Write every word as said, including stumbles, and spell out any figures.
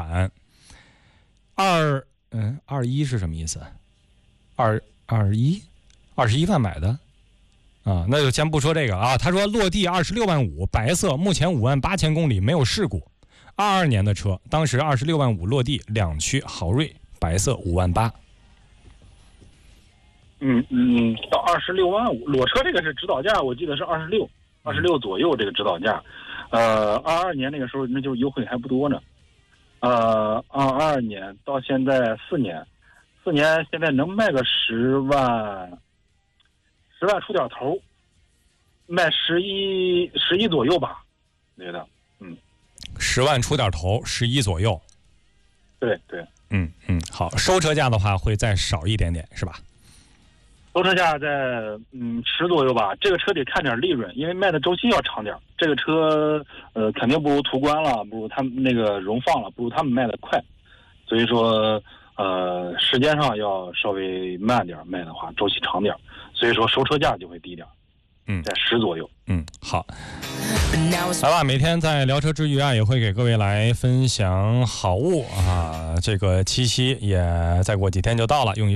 版。二嗯二一是什么意思？二二一二十一万买的啊，那就先不说这个啊。他说落地二十六万五，白色，目前五万八千公里，没有事故。二二年的车，当时二十六万五落地，两驱豪锐，白色五万八。 嗯嗯，到二十六万五，裸车这个是指导价，我记得是二十六，二十六左右这个指导价。呃，二二年那个时候那就优惠还不多呢。呃，二二年到现在四年，四年现在能卖个十万，十万出点头，卖十一十一左右吧，我觉得，嗯， 十万出点头，十一左右。 对对， 嗯嗯，好，收车价的话会再少一点点，是吧？ 收车价在嗯十左右吧，这个车得看点利润，因为卖的周期要长点。这个车呃肯定不如途观了，不如他们那个荣放了，不如他们卖的快，所以说呃时间上要稍微慢点卖的话，周期长点，所以说收车价就会低点， 嗯， 在十左右。 嗯，好，来吧，每天在聊车之余啊，也会给各位来分享好物啊。这个七夕也再过几天就到了，用于